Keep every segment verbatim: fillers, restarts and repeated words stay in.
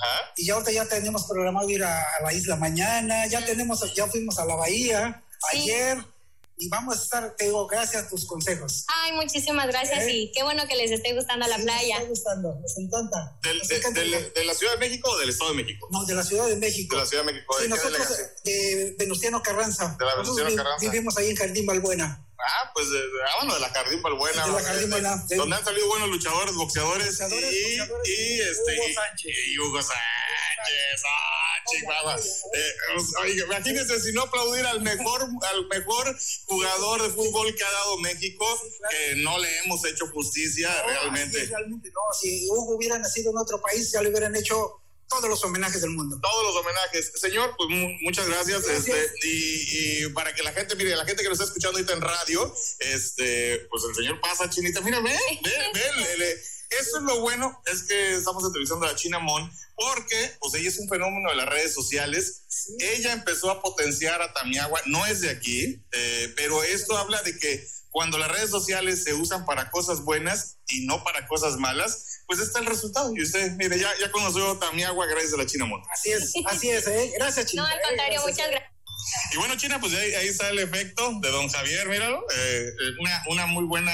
Ajá. Y ya ahorita ya tenemos programado ir a, a la isla mañana, ya tenemos, ya fuimos a la bahía sí. ayer. Y vamos a estar, te digo, gracias a tus consejos. Ay, muchísimas gracias, ¿Eh? Y qué bueno que les esté gustando la sí, playa. Me está gustando, les encanta. ¿Del, les de, encanta de, de, ¿De la Ciudad de México o del Estado de México? No, de la Ciudad de México. De la Ciudad de México. Sí, ¿De nosotros de Venustiano Carranza. De la Venustiano vi, Carranza. Vivimos ahí en Jardín Balbuena. Ah, pues, de, ah, bueno, de la Jardín Balbuena. De la Jardín Balbuena. De, de, donde han salido buenos luchadores, boxeadores. boxeadores y, boxeadores, y, este, Hugo Sánchez. Y, y Hugo Sánchez. Ah, chingada. Eh, oiga, imagínense si no aplaudir al mejor, al mejor jugador de fútbol que ha dado México, sí, claro. que no le hemos hecho justicia no, realmente. Sí, realmente no. Si Hugo hubiera nacido en otro país, ya le hubieran hecho todos los homenajes del mundo. Todos los homenajes. Señor, pues muchas gracias. gracias. Este, y, y para que la gente, mire, la gente que nos está escuchando ahorita en radio, este, pues el señor pasa, Chinita, mira, ve, ve, ve, le, le. Eso es lo bueno, es que estamos entrevistando a China Mon, porque pues ella es un fenómeno de las redes sociales. Sí. Ella empezó a potenciar a Tamiahua, no es de aquí, eh, pero esto habla de que cuando las redes sociales se usan para cosas buenas y no para cosas malas, pues está el resultado. Y usted, mire, ya, ya conoció a Tamiahua gracias a la China Mon. Así es, así es, ¿eh? Gracias, China. No, al contrario, eh, muchas gracias. Y bueno, China, pues ahí, ahí está el efecto de don Javier, míralo. Eh, una, una muy buena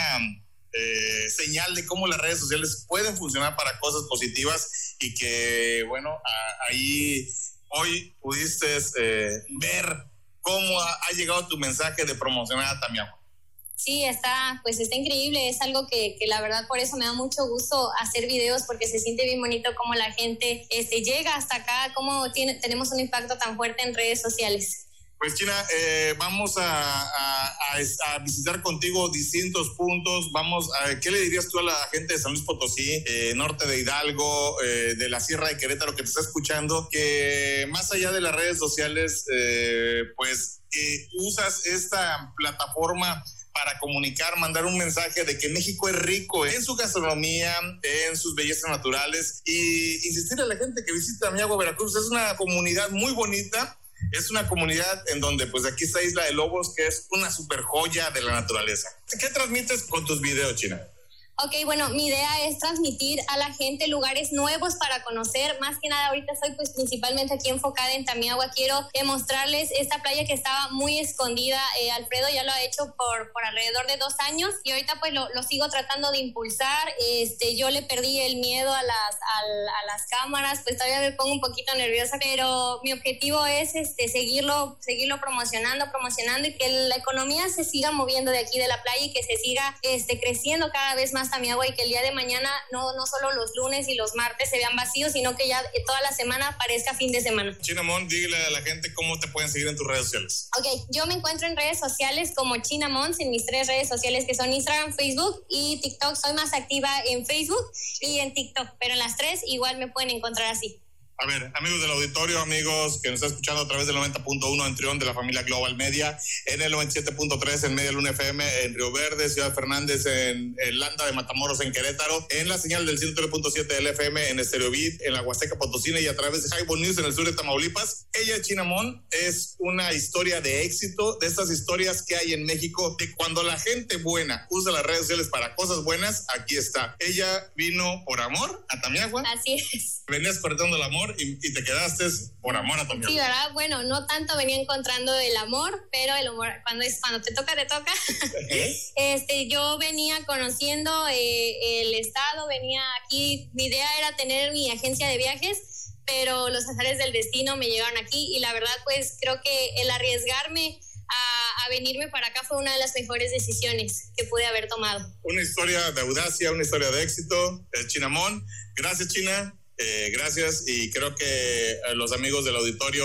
eh, señal de cómo las redes sociales pueden funcionar para cosas positivas y que, bueno, a, ahí hoy pudiste eh, ver cómo ha, ha llegado tu mensaje de promocionar a Tamiahua. Sí, está, pues está increíble, es algo que, que la verdad por eso me da mucho gusto hacer videos porque se siente bien bonito cómo la gente este, llega hasta acá, cómo tiene, tenemos un impacto tan fuerte en redes sociales. Pues China, eh, vamos a, a, a, a visitar contigo distintos puntos. Vamos a, ¿qué le dirías tú a la gente de San Luis Potosí, eh, norte de Hidalgo, eh, de la Sierra de Querétaro que te está escuchando, que más allá de las redes sociales, eh, pues eh, usas esta plataforma para comunicar, mandar un mensaje de que México es rico en su gastronomía, en sus bellezas naturales y insistir a la gente que visite Tamiahua, Veracruz? Es una comunidad muy bonita. Es una comunidad en donde, pues, aquí está Isla de Lobos, que es una super joya de la naturaleza. ¿Qué transmites con tus videos, China? Ok, bueno, mi idea es transmitir a la gente lugares nuevos para conocer. Más que nada, ahorita estoy pues principalmente aquí enfocada en Tamiahua. Quiero eh, mostrarles esta playa que estaba muy escondida. Eh, Alfredo ya lo ha hecho por, por alrededor de dos años y ahorita pues lo, lo sigo tratando de impulsar. Este, yo le perdí el miedo a las, a, a las cámaras, pues todavía me pongo un poquito nerviosa, pero mi objetivo es este, seguirlo, seguirlo promocionando, promocionando y que la economía se siga moviendo de aquí de la playa y que se siga este, creciendo cada vez más Tamiahua y que el día de mañana no, no solo los lunes y los martes se vean vacíos, sino que ya toda la semana parezca fin de semana. China Mon, dile a la gente cómo te pueden seguir en tus redes sociales. Ok, yo me encuentro en redes sociales como China Mon, en mis tres redes sociales que son Instagram, Facebook y TikTok. Soy más activa en Facebook y en TikTok, pero en las tres igual me pueden encontrar así. A ver, amigos del auditorio, amigos que nos están escuchando a través del noventa punto uno en Trión de la familia Global Media, en el noventa y siete punto tres en Media Luna F M, en Río Verde, Ciudad Fernández, en, en Landa de Matamoros, en Querétaro, en la señal del ciento tres punto siete del F M, en Estéreo Beat, en la Huasteca Potosina y a través de Highball News en el sur de Tamaulipas. Ella, China Mon, es una historia de éxito, de estas historias que hay en México, de cuando la gente buena usa las redes sociales para cosas buenas. Aquí está. Ella vino por amor a Tamiahua. Así es. Venías perdiendo el amor Y, y te quedaste por amor a Tamiahua. Sí, ¿verdad? Bueno, no tanto venía encontrando el amor, pero el amor, cuando es cuando te toca, te toca. ¿Eh? Este, yo venía conociendo eh, el estado, venía aquí, mi idea era tener mi agencia de viajes, pero los azares del destino me llegaron aquí y la verdad, pues creo que el arriesgarme a, a venirme para acá fue una de las mejores decisiones que pude haber tomado. Una historia de audacia, una historia de éxito. eh, China Mon, gracias, China. Eh, gracias, y creo que eh, los amigos del auditorio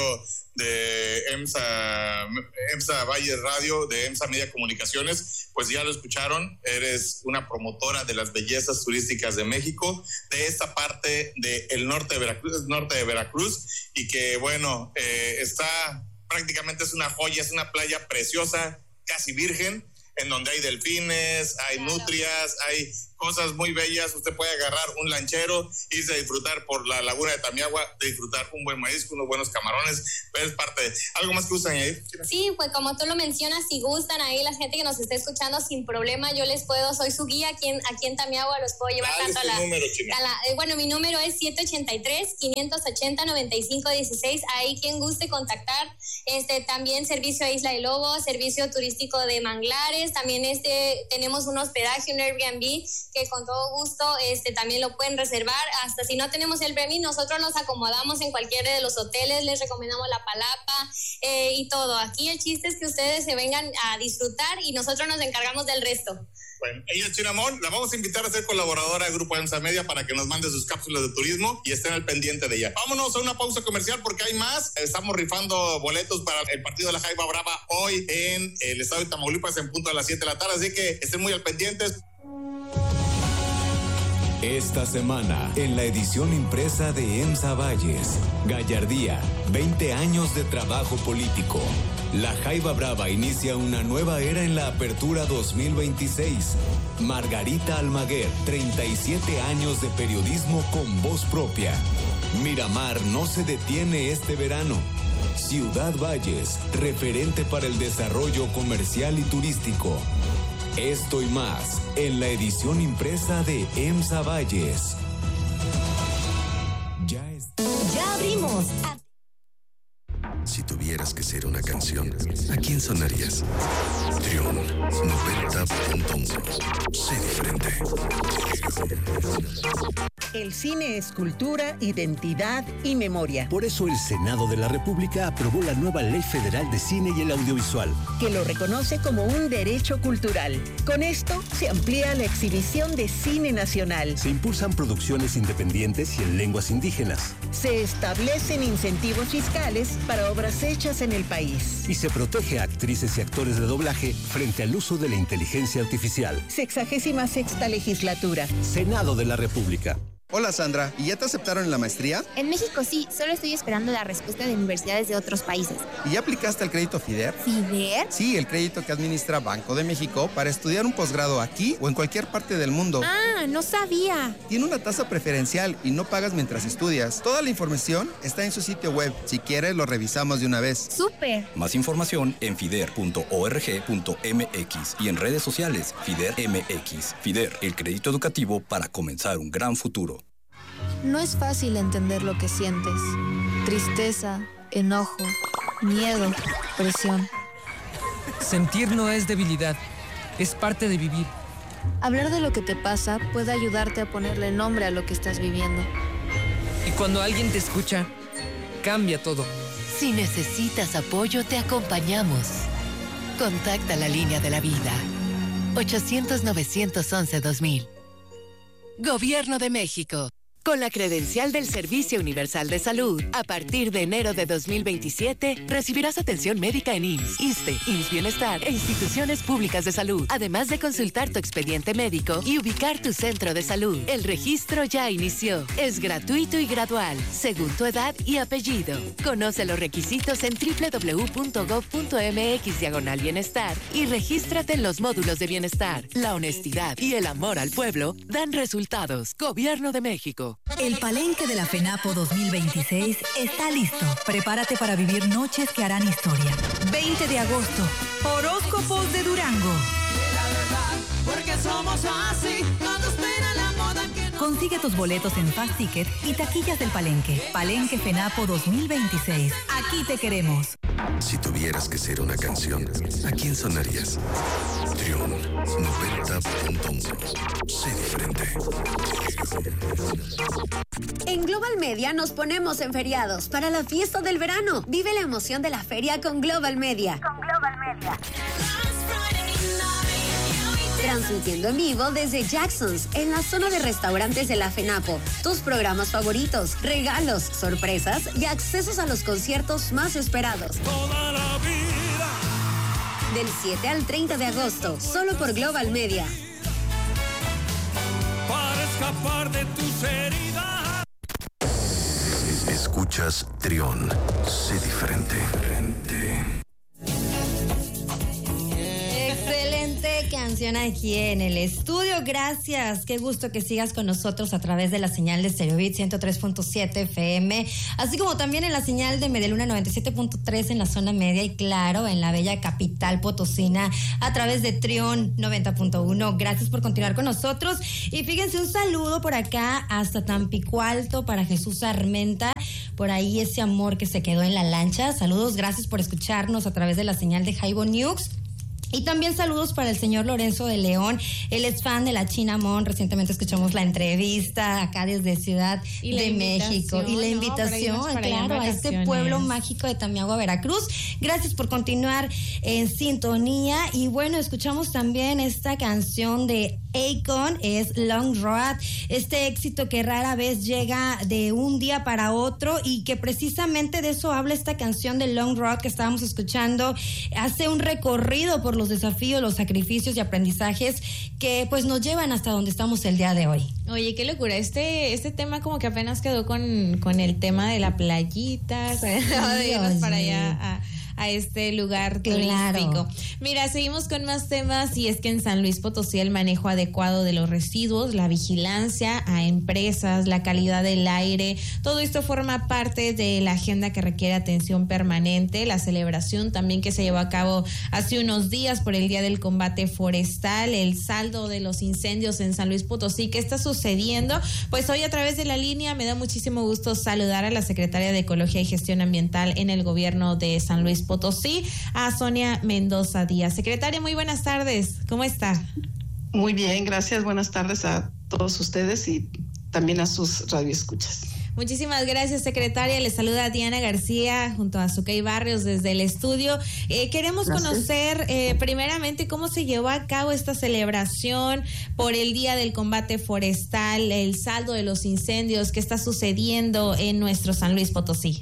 de EMSA, EMSA Valle Radio, de EMSA Media Comunicaciones, pues ya lo escucharon. Eres una promotora de las bellezas turísticas de México, de esta parte del norte de Veracruz, norte de Veracruz, y que bueno, eh, está prácticamente es una joya, es una playa preciosa, casi virgen, en donde hay delfines, hay claro. nutrias, hay cosas muy bellas. Usted puede agarrar un lanchero, irse a disfrutar por la laguna de Tamiagua, disfrutar un buen marisco, unos buenos camarones, pero es parte de... ¿Algo más que gustan añadir? Sí, pues como tú lo mencionas, si gustan ahí la gente que nos está escuchando, sin problema, yo les puedo, soy su guía aquí en, aquí en Tamiagua, los puedo llevar Dale tanto a la, número, a la... eh, Bueno, mi número es siete ocho tres, cinco ocho cero, nueve cinco uno seis, ahí quien guste contactar. Este, también servicio a Isla de Lobos, servicio turístico de manglares, también este, tenemos un hospedaje, un Airbnb, que con todo gusto este, también lo pueden reservar. Hasta si no tenemos el Airbnb, nosotros nos acomodamos en cualquiera de los hoteles, les recomendamos la palapa eh, y todo. Aquí el chiste es que ustedes se vengan a disfrutar y nosotros nos encargamos del resto. Bueno, ella es Chinamón, la vamos a invitar a ser colaboradora del Grupo EMSA Media para que nos mande sus cápsulas de turismo y estén al pendiente de ella. Vámonos a una pausa comercial porque hay más. Estamos rifando boletos para el partido de la Jaiba Brava hoy en el estado de Tamaulipas en punto a las siete de la tarde, así que estén muy al pendientes. Esta semana, en la edición impresa de EMSA Valles, Gallardía, veinte años de trabajo político. La Jaiba Brava inicia una nueva era en la Apertura dos mil veintiséis. Margarita Almaguer, treinta y siete años de periodismo con voz propia. Miramar no se detiene este verano. Ciudad Valles, referente para el desarrollo comercial y turístico. Esto y más en la edición impresa de EMSA Valles. Ya es... Ya abrimos. Si tuvieras que ser una canción, ¿a quién sonarías? Trión noventa punto uno. Sé diferente. El cine es cultura, identidad y memoria. Por eso el Senado de la República aprobó la nueva Ley Federal de Cine y el Audiovisual, que lo reconoce como un derecho cultural. Con esto se amplía la exhibición de cine nacional. Se impulsan producciones independientes y en lenguas indígenas. Se establecen incentivos fiscales para obras hechas en el país. Y se protege a actrices y actores de doblaje frente al uso de la inteligencia artificial. Sexagésima sexta legislatura. Senado de la República. Hola Sandra, ¿y ya te aceptaron en la maestría? En México sí, solo estoy esperando la respuesta de universidades de otros países. ¿Y ya aplicaste al crédito FIDER? ¿FIDER? Sí, el crédito que administra Banco de México para estudiar un posgrado aquí o en cualquier parte del mundo. Ah, no sabía. Tiene una tasa preferencial y no pagas mientras estudias. Toda la información está en su sitio web. Si quieres, lo revisamos de una vez. ¡Súper! Más información en fider punto org punto m x y en redes sociales FIDER M X. FIDER, el crédito educativo para comenzar un gran futuro. No es fácil entender lo que sientes. Tristeza, enojo, miedo, presión. Sentir no es debilidad, es parte de vivir. Hablar de lo que te pasa puede ayudarte a ponerle nombre a lo que estás viviendo. Y cuando alguien te escucha, cambia todo. Si necesitas apoyo, te acompañamos. Contacta la línea de la vida. ochocientos, novecientos once, dos mil. Gobierno de México. Con la credencial del Servicio Universal de Salud, a partir de enero de dos mil veintisiete, recibirás atención médica en I M S S, ISSSTE, I M S S Bienestar e instituciones públicas de salud, además de consultar tu expediente médico y ubicar tu centro de salud. El registro ya inició. Es gratuito y gradual, según tu edad y apellido. Conoce los requisitos en doble u doble u doble u punto gob punto m x diagonal bienestar y regístrate en los módulos de bienestar. La honestidad y el amor al pueblo dan resultados. Gobierno de México. El Palenque de la FENAPO dos mil veintiséis está listo. Prepárate para vivir noches que harán historia. veinte de agosto, Horóscopos de Durango. La verdad, porque somos así, cuando espera la moda que no... Consigue tus boletos en Fast Ticket y taquillas del Palenque. Palenque FENAPO dos mil veintiséis. Aquí te queremos. Si tuvieras que ser una canción, ¿a quién sonarías? Trión noventa punto uno. Sé diferente. En Global Media nos ponemos en feriados para la fiesta del verano. Vive la emoción de la feria con Global Media. Con Global Media. Transmitiendo en vivo desde Jackson's, en la zona de restaurantes de la FENAPO. Tus programas favoritos, regalos, sorpresas y accesos a los conciertos más esperados. Toda la vida. Del siete al treinta de agosto, solo por Global Media. Para escapar de tus heridas. Escuchas Trión. Sé diferente. Excelente canción. canción aquí en el estudio. Gracias, qué gusto que sigas con nosotros a través de la señal de Stereobit ciento tres punto siete F M, así como también en la señal de Medialuna noventa y siete punto tres en la zona media y claro, en la bella capital potosina a través de Trión noventa punto uno. Gracias por continuar con nosotros y fíjense, un saludo por acá hasta Tampico Alto para Jesús Armenta, por ahí ese amor que se quedó en la lancha. Saludos, gracias por escucharnos a través de la señal de Jaibo News. Y también saludos para el señor Lorenzo de León. Él es fan de la China Mon. Recientemente escuchamos la entrevista acá desde Ciudad de México. Y la invitación, no, claro, a este pueblo mágico de Tamiagua, Veracruz. Gracias por continuar en sintonía. Y bueno, escuchamos también esta canción de Akon, es Long Road. Este éxito que rara vez llega de un día para otro y que precisamente de eso habla esta canción de Long Road que estábamos escuchando. Hace un recorrido por los desafíos, los sacrificios y aprendizajes que pues nos llevan hasta donde estamos el día de hoy. Oye, qué locura, este este tema como que apenas quedó con, con el tema de la playita, o sea, de irnos para allá a, a este lugar claro. turístico. Mira, seguimos con más temas y es que en San Luis Potosí el manejo adecuado de los residuos, la vigilancia a empresas, la calidad del aire, todo esto forma parte de la agenda que requiere atención permanente. La celebración también que se llevó a cabo hace unos días por el Día del Combate Forestal, el saldo de los incendios en San Luis Potosí, ¿qué está sucediendo? Pues hoy a través de la línea me da muchísimo gusto saludar a la secretaria de Ecología y Gestión Ambiental en el gobierno de San Luis Potosí, a Sonia Mendoza Díaz. Secretaria, muy buenas tardes, ¿cómo está? Muy bien, gracias, buenas tardes a todos ustedes y también a sus radioescuchas. Muchísimas gracias, secretaria. Le saluda Diana García junto a Zucay Barrios desde el estudio. Eh, queremos gracias. conocer eh, primeramente cómo se llevó a cabo esta celebración por el Día del Combate Forestal, el saldo de los incendios, qué está sucediendo en nuestro San Luis Potosí.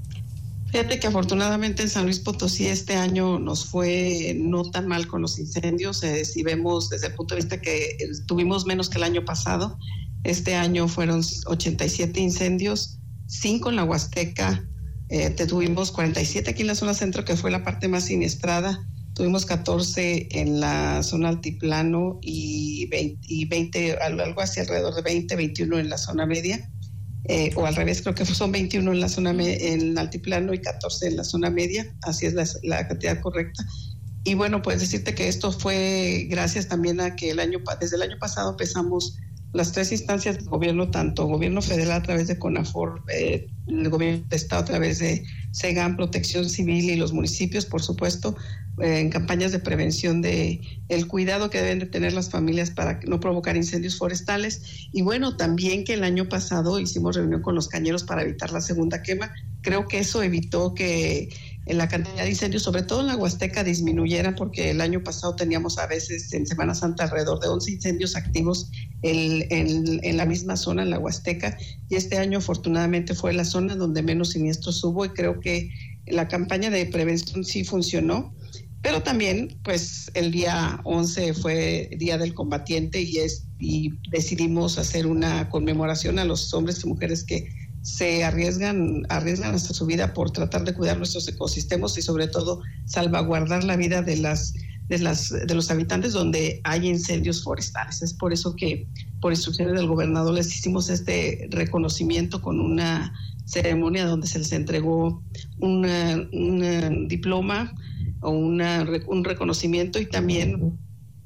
Fíjate que afortunadamente en San Luis Potosí este año nos fue no tan mal con los incendios. Eh, si vemos desde el punto de vista que eh, tuvimos menos que el año pasado, este año fueron ochenta y siete incendios, cinco en la Huasteca, eh, tuvimos cuarenta y siete aquí en la zona centro, que fue la parte más siniestrada, tuvimos catorce en la zona altiplano y veinte, y veinte algo así alrededor de veinte, veintiuno en la zona media. Eh, o al revés, creo que son veintiuno en la zona me- en el altiplano y catorce en la zona media, así es la, la cantidad correcta. Y bueno, pues decirte que esto fue gracias también a que el año desde el año pasado empezamos las tres instancias del gobierno, tanto gobierno federal a través de CONAFOR, eh, el gobierno de estado a través de SEGAM, Protección Civil y los municipios, por supuesto, eh, en campañas de prevención de el cuidado que deben de tener las familias para no provocar incendios forestales. Y bueno, también que el año pasado hicimos reunión con los cañeros para evitar la segunda quema. Creo que eso evitó que la cantidad de incendios, sobre todo en la Huasteca, disminuyera, porque el año pasado teníamos a veces en Semana Santa alrededor de once incendios activos en, en, en la misma zona, en la Huasteca, y este año afortunadamente fue la zona donde menos siniestros hubo y creo que la campaña de prevención sí funcionó. Pero también, pues, el día once fue Día del Combatiente y, es, y decidimos hacer una conmemoración a los hombres y mujeres que se arriesgan, arriesgan hasta su vida por tratar de cuidar nuestros ecosistemas y sobre todo salvaguardar la vida de las de las de los habitantes donde hay incendios forestales. Es por eso que por instrucciones del gobernador les hicimos este reconocimiento con una ceremonia donde se les entregó una, una diploma o una, un reconocimiento y también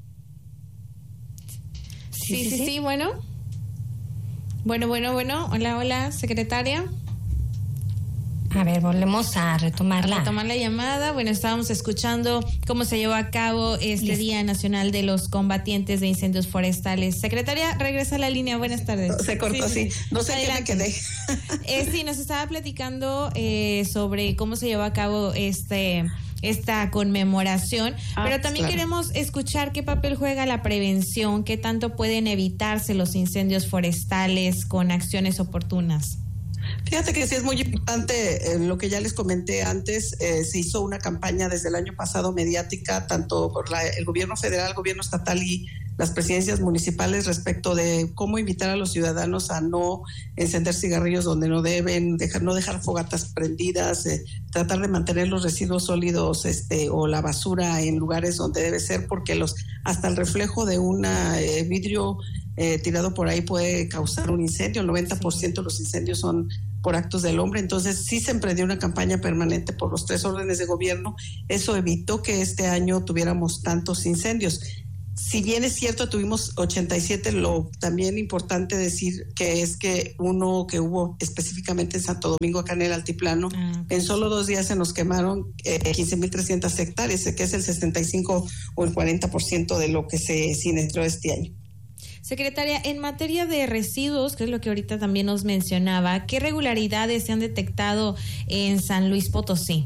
sí, sí, sí, sí, bueno. Bueno, bueno, bueno. Hola, hola, secretaria. A ver, volvemos a retomarla. A retomar la llamada. Bueno, estábamos escuchando cómo se llevó a cabo este Listo. Día Nacional de los Combatientes de Incendios Forestales. Secretaria, regresa a la línea. Buenas tardes. Se cortó, sí. sí. No sé qué me quedé. Eh, sí, nos estaba platicando eh, sobre cómo se llevó a cabo este... esta conmemoración, ah, pero también claro. queremos escuchar qué papel juega la prevención, qué tanto pueden evitarse los incendios forestales con acciones oportunas. Fíjate que sí es muy importante, eh, lo que ya les comenté antes, eh, se hizo una campaña desde el año pasado mediática, tanto por la, el gobierno federal, el gobierno estatal y las presidencias municipales respecto de cómo invitar a los ciudadanos a no encender cigarrillos donde no deben, dejar, no dejar fogatas prendidas, eh, tratar de mantener los residuos sólidos este, o la basura en lugares donde debe ser, porque los hasta el reflejo de un eh, vidrio eh, tirado por ahí puede causar un incendio. El noventa por ciento de los incendios son por actos del hombre. Entonces sí se emprendió una campaña permanente por los tres órdenes de gobierno. Eso evitó que este año tuviéramos tantos incendios. Si bien es cierto, tuvimos ochenta y siete, lo también importante decir que es que uno que hubo específicamente en Santo Domingo, acá en el altiplano, ah, en solo dos días se nos quemaron eh, quince mil trescientas hectáreas, que es el sesenta y cinco o el cuarenta por ciento de lo que se siniestró este año. Secretaria, en materia de residuos, que es lo que ahorita también nos mencionaba, ¿qué irregularidades se han detectado en San Luis Potosí?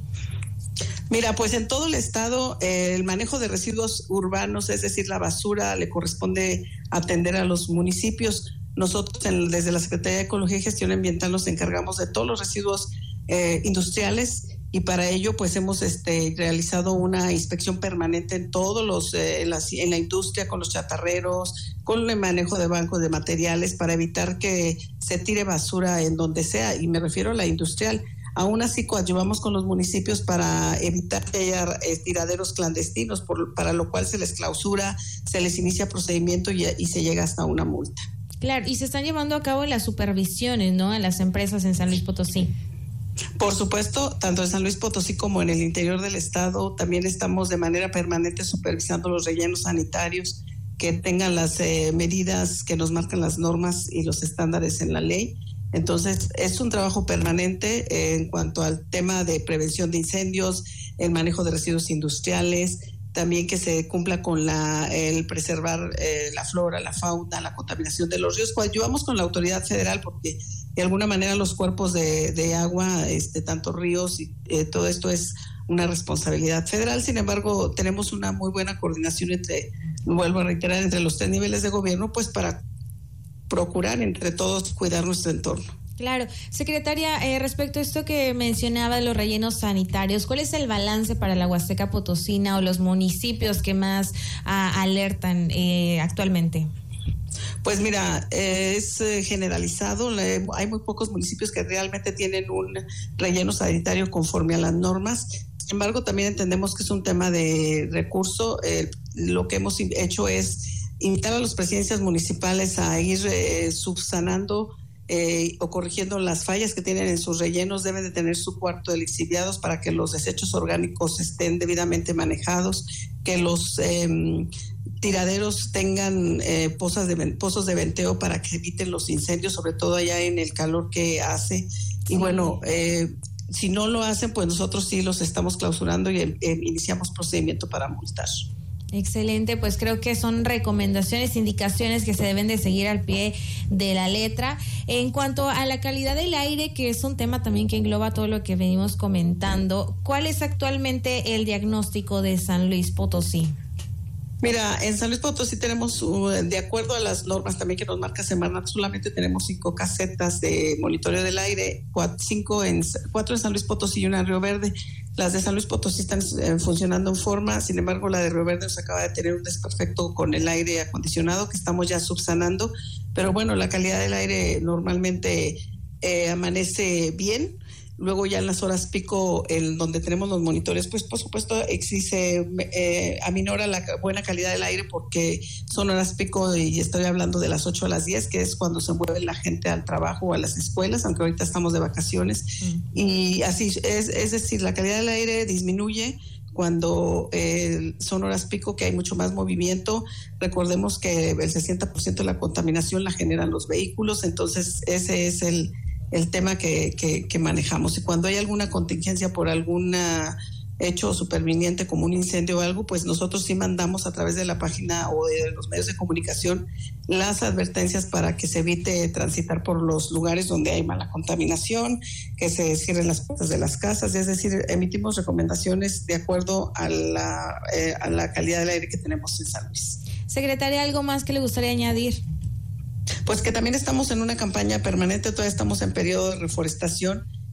Mira, pues en todo el estado eh, el manejo de residuos urbanos, es decir, la basura, le corresponde atender a los municipios. Nosotros en, desde la Secretaría de Ecología y Gestión Ambiental nos encargamos de todos los residuos eh, industriales, y para ello pues hemos este, realizado una inspección permanente en todos los, eh, en, la, en la industria, con los chatarreros, con el manejo de bancos de materiales para evitar que se tire basura en donde sea, y me refiero a la industrial. Aún así coadyuvamos con los municipios para evitar que haya eh, tiraderos clandestinos, por, para lo cual se les clausura, se les inicia procedimiento y, y se llega hasta una multa. Claro, y se están llevando a cabo las supervisiones, ¿no?, a las empresas en San Luis Potosí. Por supuesto, tanto en San Luis Potosí como en el interior del estado, también estamos de manera permanente supervisando los rellenos sanitarios que tengan las eh, medidas que nos marcan las normas y los estándares en la ley. Entonces, es un trabajo permanente eh, en cuanto al tema de prevención de incendios, el manejo de residuos industriales, también que se cumpla con la, el preservar eh, la flora, la fauna, la contaminación de los ríos. Coadyuvamos con la autoridad federal porque de alguna manera los cuerpos de, de agua, este, tanto ríos y eh, todo esto es una responsabilidad federal. Sin embargo, tenemos una muy buena coordinación entre, vuelvo a reiterar, entre los tres niveles de gobierno, pues para procurar entre todos cuidar nuestro entorno. Claro. Secretaria, eh, respecto a esto que mencionaba de los rellenos sanitarios, ¿cuál es el balance para la Huasteca Potosina o los municipios que más ah, alertan eh, actualmente? Pues mira, eh, es eh, generalizado, le, hay muy pocos municipios que realmente tienen un relleno sanitario conforme a las normas. Sin embargo, también entendemos que es un tema de recurso. Eh, lo que hemos hecho es invitar a las presidencias municipales a ir eh, subsanando eh, o corrigiendo las fallas que tienen en sus rellenos. Deben de tener su cuarto de lixiviados para que los desechos orgánicos estén debidamente manejados, que los eh, tiraderos tengan eh, pozas de, pozos de venteo para que eviten los incendios, sobre todo allá en el calor que hace. Y bueno, eh, si no lo hacen, pues nosotros sí los estamos clausurando y eh, iniciamos procedimiento para multar. Excelente, pues creo que son recomendaciones, indicaciones que se deben de seguir al pie de la letra. En cuanto a la calidad del aire, que es un tema también que engloba todo lo que venimos comentando, ¿cuál es actualmente el diagnóstico de San Luis Potosí? Mira, en San Luis Potosí tenemos, uh, de acuerdo a las normas también que nos marca Semarnat, solamente tenemos cinco casetas de monitoreo del aire, cuatro, cinco en, cuatro en San Luis Potosí y una en Río Verde. Las de San Luis Potosí están eh, funcionando en forma, sin embargo la de Río Verde nos acaba de tener un desperfecto con el aire acondicionado que estamos ya subsanando, pero bueno, la calidad del aire normalmente eh, amanece bien. Luego ya en las horas pico, en donde tenemos los monitores, pues por supuesto existe, eh, aminora la buena calidad del aire porque son horas pico y estoy hablando de las ocho a las diez, que es cuando se mueve la gente al trabajo o a las escuelas, aunque ahorita estamos de vacaciones. Mm. Y así, es, es decir, la calidad del aire disminuye cuando eh, son horas pico, que hay mucho más movimiento. Recordemos que el sesenta por ciento de la contaminación la generan los vehículos, entonces ese es el... el tema que, que, que manejamos. Y cuando hay alguna contingencia por algún hecho superviniente como un incendio o algo, pues nosotros sí mandamos a través de la página o de los medios de comunicación las advertencias para que se evite transitar por los lugares donde hay mala contaminación, que se cierren las puertas de las casas, es decir, emitimos recomendaciones de acuerdo a la, eh, a la calidad del aire que tenemos en San Luis. Secretaria, ¿algo más que le gustaría añadir? Pues que también estamos en una campaña permanente, todavía estamos en periodo de reforestación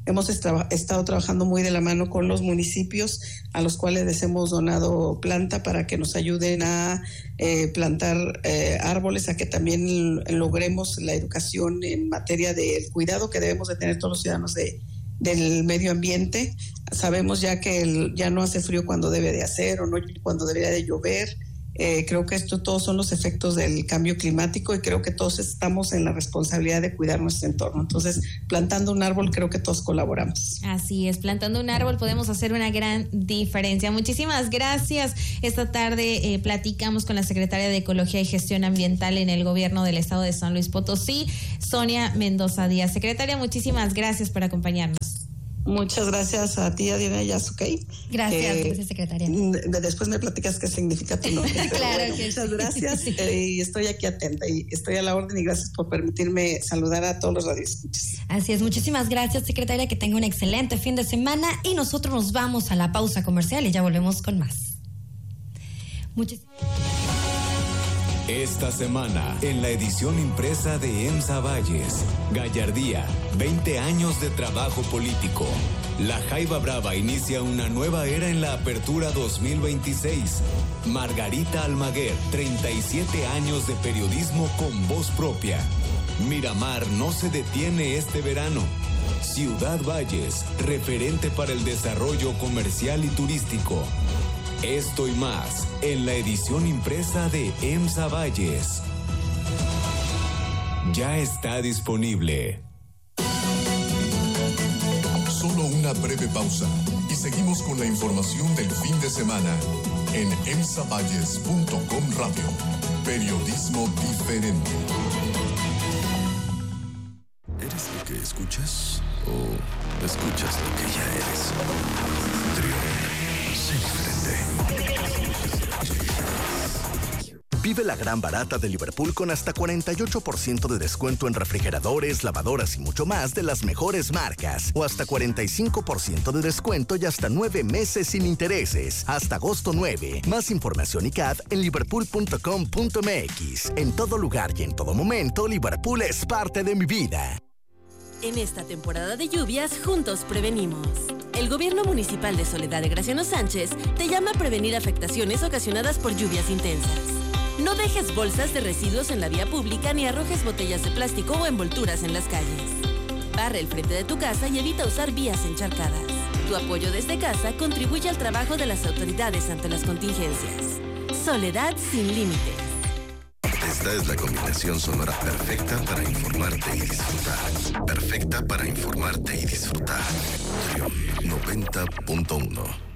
hemos estra- estado trabajando muy de la mano con los municipios a los cuales les hemos donado planta para que nos ayuden a eh, plantar eh, árboles, a que también logremos la educación en materia del cuidado que debemos de tener todos los ciudadanos de, del medio ambiente. Sabemos ya que el, ya no hace frío cuando debe de hacer o no cuando debería de llover. Eh, creo que esto todos son los efectos del cambio climático y creo que todos estamos en la responsabilidad de cuidar nuestro entorno. Entonces, plantando un árbol, creo que todos colaboramos. Así es, plantando un árbol podemos hacer una gran diferencia. Muchísimas gracias. Esta tarde eh, platicamos con la secretaria de Ecología y Gestión Ambiental en el gobierno del estado de San Luis Potosí, Sonia Mendoza Díaz. Secretaria, muchísimas gracias por acompañarnos. Muchas gracias a ti, Adriana Yasukei. Gracias, eh, gracias, secretaria. Después me platicas qué significa tu nombre. Claro que muchas gracias eh, y estoy aquí atenta y estoy a la orden y gracias por permitirme saludar a todos los radioescuchas. Así es, muchísimas gracias, secretaria, que tenga un excelente fin de semana y nosotros nos vamos a la pausa comercial y ya volvemos con más. Muchísimas Esta semana, en la edición impresa de EMSA Valles, Gallardía, veinte años de trabajo político. La Jaiba Brava inicia una nueva era en la Apertura dos mil veintiséis. Margarita Almaguer, treinta y siete años de periodismo con voz propia. Miramar no se detiene este verano. Ciudad Valles, referente para el desarrollo comercial y turístico. Esto y más en la edición impresa de EMSA Valles. Ya está disponible. Solo una breve pausa y seguimos con la información del fin de semana en emsa valles punto com Radio. Periodismo diferente. ¿Eres lo que escuchas o escuchas lo que ya eres? Trión, sé diferente. Vive la gran barata de Liverpool con hasta cuarenta y ocho por ciento de descuento en refrigeradores, lavadoras y mucho más de las mejores marcas. O hasta cuarenta y cinco por ciento de descuento y hasta nueve meses sin intereses. Hasta agosto nueve. Más información y C A D en liverpool punto com punto m x. En todo lugar y en todo momento, Liverpool es parte de mi vida. En esta temporada de lluvias, juntos prevenimos. El Gobierno Municipal de Soledad de Graciano Sánchez te llama a prevenir afectaciones ocasionadas por lluvias intensas. No dejes bolsas de residuos en la vía pública ni arrojes botellas de plástico o envolturas en las calles. Barre el frente de tu casa y evita usar vías encharcadas. Tu apoyo desde casa contribuye al trabajo de las autoridades ante las contingencias. Soledad sin límites. Esta es la combinación sonora perfecta para informarte y disfrutar. Perfecta para informarte y disfrutar. Trión noventa punto uno.